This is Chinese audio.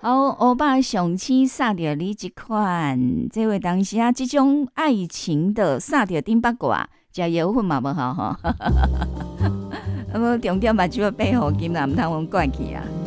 好，欧巴上期撒着你一款，这位当时啊，这种爱情的撒着顶八卦，食药粉嘛无好吼，无重点嘛就要背后金啦，毋通阮怪去啊。